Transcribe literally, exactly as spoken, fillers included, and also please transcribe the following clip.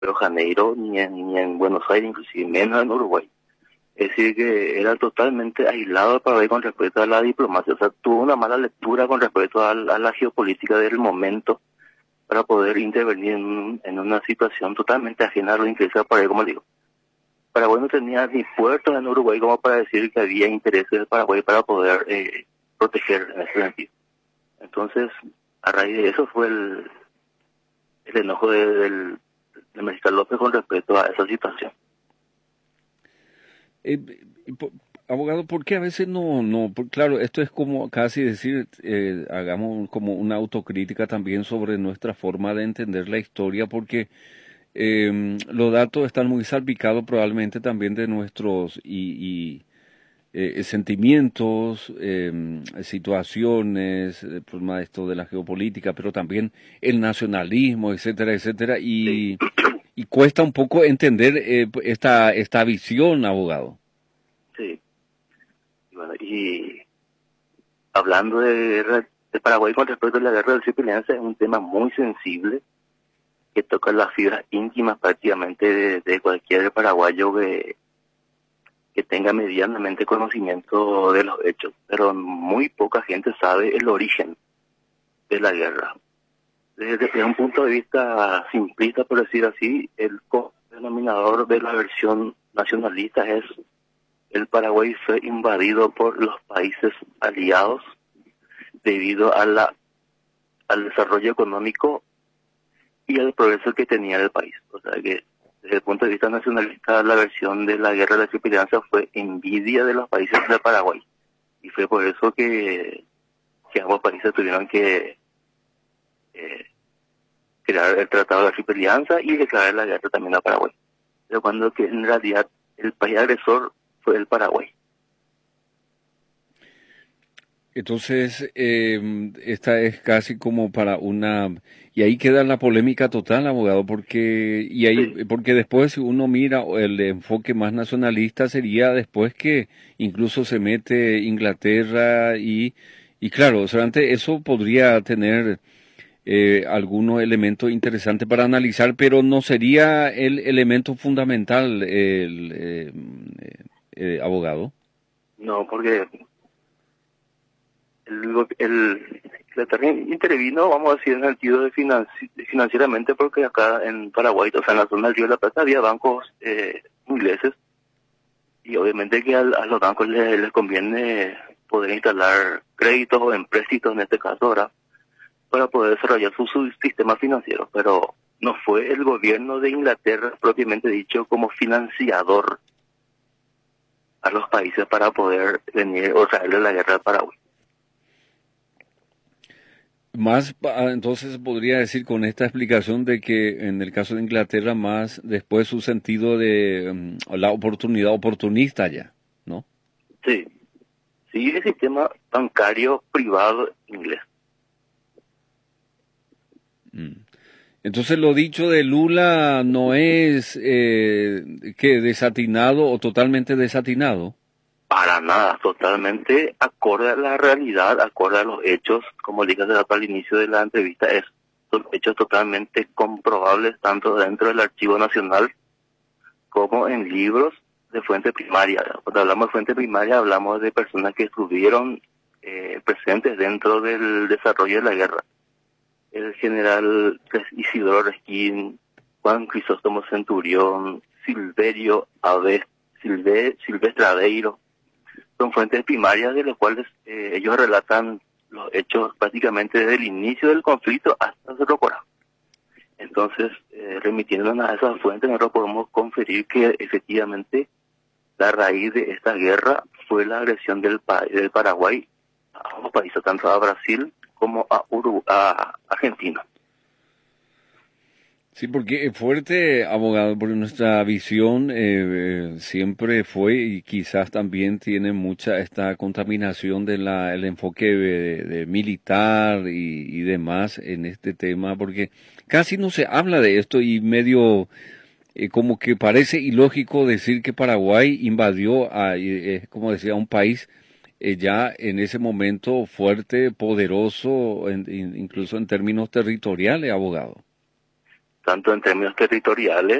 de Janeiro, ni en, ni en Buenos Aires, inclusive menos en Uruguay. Es decir, que era totalmente aislado el Paraguay con respecto a la diplomacia. O sea, tuvo una mala lectura con respecto a, a la geopolítica del momento para poder intervenir en, en una situación totalmente ajena a los intereses del Paraguay, como digo. Paraguay no tenía ni puertos en Uruguay como para decir que había intereses del Paraguay para poder eh, proteger en ese sentido. Entonces, a raíz de eso fue el, el enojo de, del, del Mariscal López con respecto a esa situación. Eh, po- abogado, ¿por qué a veces no, no? Por- claro, esto es como casi decir, eh, hagamos como una autocrítica también sobre nuestra forma de entender la historia, porque eh, los datos están muy salpicados probablemente también de nuestros y, y, eh, sentimientos, eh, situaciones, el problema de esto de la geopolítica, pero también el nacionalismo, etcétera, etcétera, Sí, y, y cuesta un poco entender eh, esta, esta visión, abogado. sí. Y bueno, y hablando de guerra de Paraguay con respecto a la guerra del Ciprianza, es un tema muy sensible que toca las fibras íntimas prácticamente de, de cualquier paraguayo que, que tenga medianamente conocimiento de los hechos, pero muy poca gente sabe el origen de la guerra. Desde, desde un punto de vista simplista, por decir así, el denominador de la versión nacionalista es el Paraguay fue invadido por los países aliados debido a la, al desarrollo económico y al progreso que tenía el país. O sea que desde el punto de vista nacionalista, la versión de la guerra de la Triplianza fue envidia de los países de Paraguay. Y fue por eso que, que ambos países tuvieron que eh, crear el Tratado de la Triple Alianza y declarar la guerra también a Paraguay. Pero cuando que en realidad el país agresor fue el Paraguay. Entonces, eh, esta es casi como para una... Y ahí queda la polémica total, abogado, porque y ahí Sí, porque después si uno mira el enfoque más nacionalista sería después que incluso se mete Inglaterra y, y claro, solamente eso podría tener eh, algunos elementos interesantes para analizar, pero no sería el elemento fundamental el eh, eh, eh, abogado. no, porque el, go- el, la Terni intervino, vamos a decir, en el sentido de financi financieramente, porque acá en Paraguay, o sea, en la zona del Río de la Plata, había bancos eh, ingleses, y obviamente que a, a los bancos les, les conviene poder instalar créditos o empréstitos, en este caso, ahora, para poder desarrollar su, su sistema financiero, pero no fue el gobierno de Inglaterra propiamente dicho como financiador a los países para poder venir o traerle la guerra al Paraguay. Más, ah, entonces podría decir con esta explicación de que en el caso de Inglaterra más después su sentido de mm, la oportunidad oportunista ya, ¿no? Sí, sigue el sistema bancario privado inglés. Mm. Entonces lo dicho de Lula no es eh, que desatinado o totalmente desatinado. Para nada, totalmente acorde a la realidad, acorde a los hechos, como dije al inicio de la entrevista, es, son hechos totalmente comprobables tanto dentro del Archivo Nacional como en libros de fuente primaria. Cuando hablamos de fuente primaria hablamos de personas que estuvieron eh, presentes dentro del desarrollo de la guerra. El general Isidoro Resquín, Juan Crisóstomo Centurión, Silverio Aves, Silve, Silvestre Aveiro, son fuentes primarias de las cuales eh, ellos relatan los hechos prácticamente desde el inicio del conflicto hasta Cerro Corá. Entonces, eh, remitiéndonos a esas fuentes, nosotros podemos conferir que efectivamente la raíz de esta guerra fue la agresión del, pa del Paraguay a ambos países, tanto a Brasil como a, Uruguay, a Argentina. Sí, porque es fuerte, abogado, porque nuestra visión eh, eh, siempre fue y quizás también tiene mucha esta contaminación de la el enfoque de, de militar y, y demás en este tema, porque casi no se habla de esto y medio eh, como que parece ilógico decir que Paraguay invadió a, eh, como decía, un país eh, ya en ese momento fuerte, poderoso, en- in- incluso en términos territoriales, abogado. tanto en términos territoriales